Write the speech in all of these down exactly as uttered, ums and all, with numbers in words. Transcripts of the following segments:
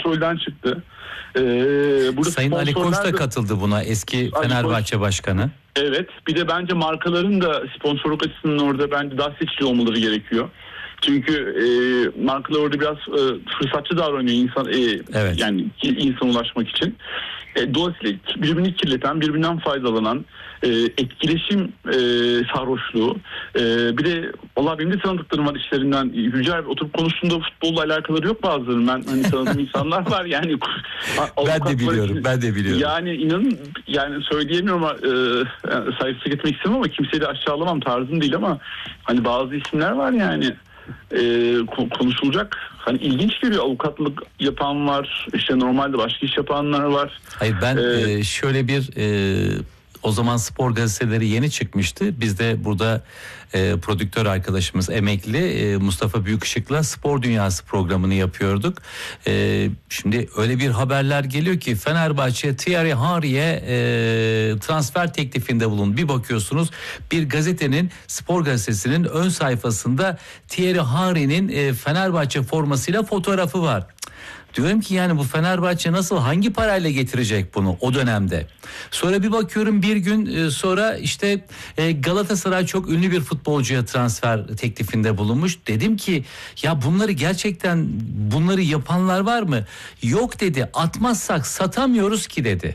kontrolden çıktı. Ee, burada Sayın Ali Koç da da katıldı buna, eski Ali Fenerbahçe Koç, Başkanı. Evet, bir de bence markaların da sponsorluk açısından orada bence daha seçici olmaları gerekiyor. Çünkü e, markalar orada biraz e, fırsatçı davranıyor insan, e, evet. yani insan ulaşmak için. E, dolayısıyla birbirini kirleten, birbirinden faydalanan, e, etkileşim e, sarhoşluğu. E, bir de valla benim de tanıdıklarım var işlerinden. Yücel oturup konuştuğunda futbolla alakaları yok bazılarının. Ben hani tanıdığım insanlar var yani. Ben de biliyorum, için, ben de biliyorum. Yani inanın, yani söyleyemiyorum ama e, yani saygısızlık etmek istemem ama kimseyi de aşağılamam, tarzım değil ama hani bazı isimler var yani. E, konuşulacak. Hani ilginç geliyor. Avukatlık yapan var. İşte normalde başka iş yapanlar var. Hayır ben ee, e, şöyle bir e, o zaman spor gazeteleri yeni çıkmıştı. Biz de burada e, prodüktör arkadaşımız emekli e, Mustafa Büyükışık'la Spor Dünyası programını yapıyorduk. E, şimdi öyle bir haberler geliyor ki Fenerbahçe Thierry Henry'e e, transfer teklifinde bulun. Bir bakıyorsunuz bir gazetenin, spor gazetesinin ön sayfasında Thierry Henry'nin e, Fenerbahçe formasıyla fotoğrafı var. Diyorum ki yani bu Fenerbahçe nasıl, hangi parayla getirecek bunu o dönemde? Sonra bir bakıyorum bir gün sonra işte Galatasaray çok ünlü bir futbolcuya transfer teklifinde bulunmuş. Dedim ki ya bunları gerçekten, bunları yapanlar var mı? Yok dedi, atmazsak satamıyoruz ki dedi.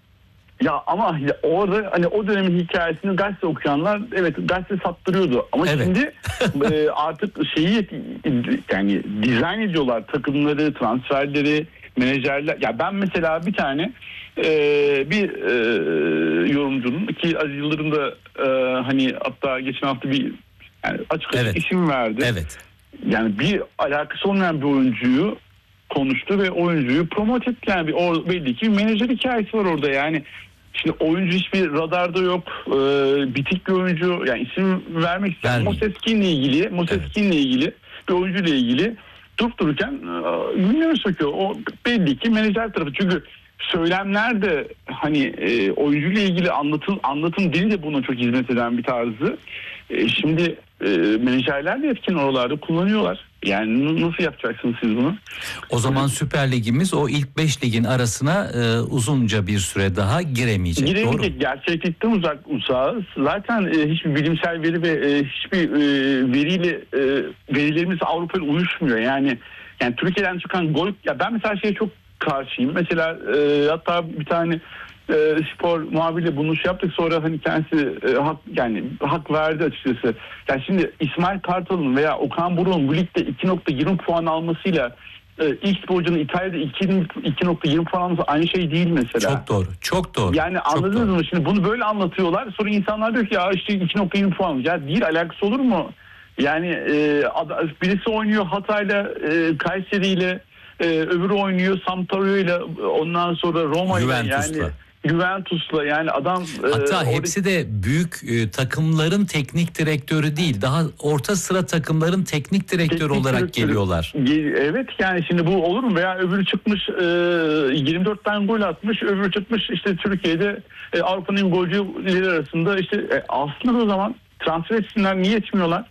Ya ama orada hani o dönemin hikayesini gazete okuyanlar evet gazete sattırıyordu ama evet. Şimdi e, artık şeyi yani dizayn ediyorlar takımları, transferleri, menajerler. Ya ben mesela bir tane e, bir e, yorumcunun ki Aziz Yıldırım da e, hani hatta geçen hafta bir yani açık açık evet. isim verdi. Evet. Yani bir alakası olmayan bir oyuncuyu konuştu ve oyuncuyu promote etti. Yani bir, o, belli ki bir menajer hikayesi var orada yani. Şimdi oyuncu hiçbir radarda yok. Ee, bitik bir oyuncu. Yani isim vermek istiyorum. Moseskin'le ilgili, Moseskin'le evet. ilgili bir oyuncuyla ilgili durup dururken e, gündeme sokuyor. O belli ki menajer tarafı. Çünkü söylemler de hani e, oyuncuyla ilgili anlatım anlatım dili de buna çok hizmet eden bir tarzı. E, şimdi e, menajerler de etkin oralarda kullanıyorlar. Yani nasıl yapacaksınız siz bunu? O zaman Süper Ligimiz o ilk beş ligin arasına e, uzunca bir süre daha giremeyecek. Giremeyecek. Gerçeklikten uzak uzağız. Zaten e, hiçbir bilimsel veri ve e, hiçbir e, veriyle e, verilerimiz Avrupa'ya uyuşmuyor. Yani yani Türkiye'den çıkan gol, ya ben mesela şeye çok karşıyım. Mesela e, hatta bir tane e, spor muhabiriyle bunu şey yaptık, sonra hani kendisi e, hak yani hak verdi açıkçası. Yani şimdi İsmail Kartal'ın veya Okan Buruk'un bu ligde iki nokta yirmi puan almasıyla e, ilk sporcunun İtalya'da iki nokta yirmi puan alması aynı şey değil mesela. Çok doğru. Çok doğru. Yani çok anladınız doğru. mı? Şimdi bunu böyle anlatıyorlar. Sonra insanlar diyor ki ya işte iki nokta yirmi puan. Ya değil, alakası olur mu? Yani e, birisi oynuyor Hatay'la, e, Kayseri'yle, e, öbürü oynuyor Sampdoria'yla, ondan sonra Roma'yla, yani Juventus'la, yani adam hatta e, hepsi de büyük e, takımların teknik direktörü değil, daha orta sıra takımların teknik direktörü teknik olarak direktörü geliyorlar. Evet, yani şimdi bu olur mu? Veya öbürü çıkmış e, yirmi dört tane gol atmış, öbürü çıkmış işte Türkiye'de e, Avrupa'nın golcüleri arasında işte e, aslında o zaman transfer etsinler, niye etmiyorlar?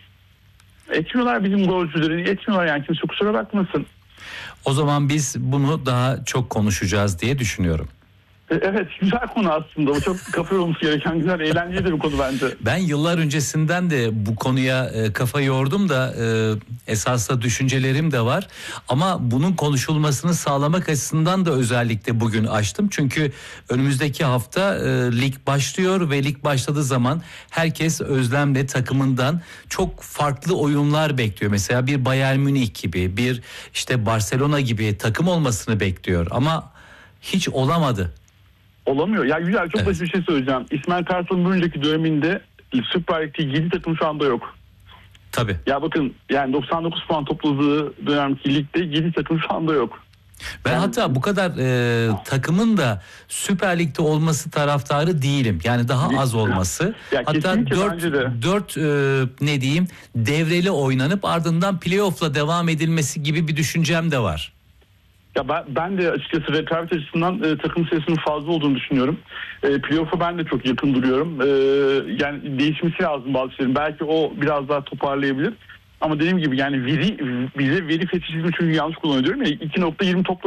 Etmiyorlar bizim golcüleri, etmiyorlar yani, kimse kusura bakmasın. O zaman biz bunu daha çok konuşacağız diye düşünüyorum. Evet, güzel konu aslında. O çok kafa yorulması gereken güzel, eğlenceli de bir konu bence. Ben yıllar öncesinden de bu konuya e, kafa yordum da e, esasla düşüncelerim de var. Ama bunun konuşulmasını sağlamak açısından da özellikle bugün açtım. Çünkü önümüzdeki hafta e, lig başlıyor ve lig başladığı zaman herkes özlemle takımından çok farklı oyunlar bekliyor. Mesela bir Bayern Münih gibi, bir işte Barcelona gibi takım olmasını bekliyor. Ama hiç olamadı. Olamıyor. Ya güzel, çok evet. basit bir şey söyleyeceğim. İsmail Kartal'ın bir önceki döneminde Süper Lig'de yedi takım şu anda yok. Tabii. Ya bakın, yani doksan dokuz puan topladığı dönemki ligde yedi takım şu anda yok. Ben yani, hatta bu kadar e, takımın da Süper Lig'de olması taraftarı değilim. Yani daha az olması. Ya hatta dört e, ne diyeyim devreli oynanıp ardından playoff'la devam edilmesi gibi bir düşüncem de var. Ya ben, ben de açıkçası rekabet açısından e, takım sayısının fazla olduğunu düşünüyorum. E, playoff'a ben de çok yakın duruyorum. E, yani değişmesi lazım bazı şeylerin. Belki o biraz daha toparlayabilir. Ama dediğim gibi yani veri, bize veri fetişizmi çünkü yanlış kullanıyor diyorum ya, iki nokta yirmi topla